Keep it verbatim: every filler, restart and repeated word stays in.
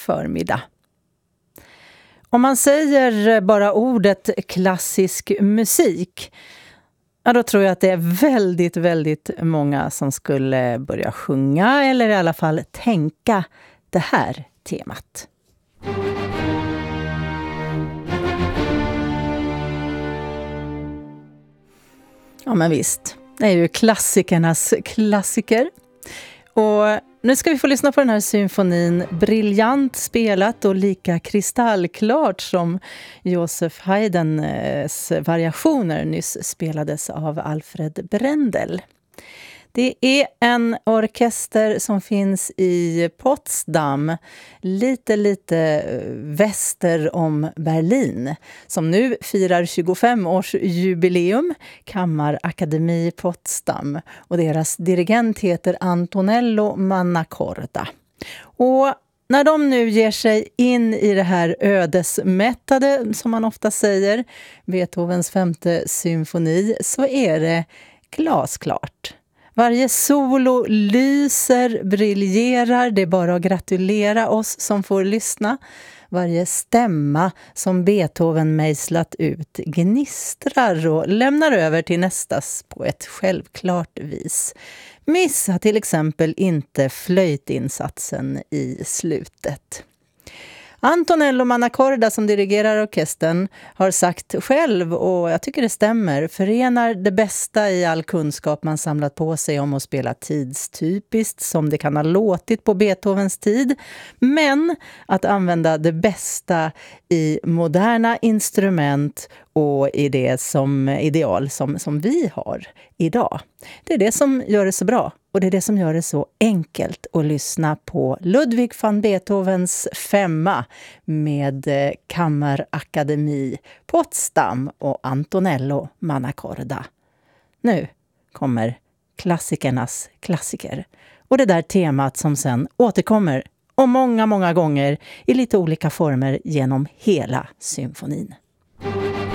förmiddag. Om man säger bara ordet klassisk musik, ja, då tror jag att det är väldigt, väldigt många som skulle börja sjunga eller i alla fall tänka det här temat. Ja, men visst. Det är ju klassikernas klassiker. Och nu ska vi få lyssna på den här symfonin, briljant spelat och lika kristallklart som Joseph Haydns variationer nyss spelades av Alfred Brendel. Det är en orkester som finns i Potsdam, lite lite väster om Berlin, som nu firar tjugofem-årsjubileum, Kammarakademi Potsdam. Och deras dirigent heter Antonello Mannacorda. Och när de nu ger sig in i det här ödesmättade, som man ofta säger, Beethovens femte symfoni, så är det glasklart. Varje solo lyser, briljerar, det är bara att gratulera oss som får lyssna. Varje stämma som Beethoven mejslat ut gnistrar och lämnar över till nästas på ett självklart vis. Missa till exempel inte flöjtinsatsen i slutet. Antonello Mannacorda som dirigerar orkestern har sagt själv, och jag tycker det stämmer, förenar det bästa i all kunskap man samlat på sig om att spela tidstypiskt som det kan ha låtit på Beethovens tid, men att använda det bästa i moderna instrument och i det som ideal som, som vi har idag. Det är det som gör det så bra. Och det är det som gör det så enkelt att lyssna på Ludwig van Beethovens femma med Kammarakademi Potsdam och Antonello Mannacorda. Nu kommer klassikernas klassiker. Och det där temat som sen återkommer och många, många gånger i lite olika former genom hela symfonin.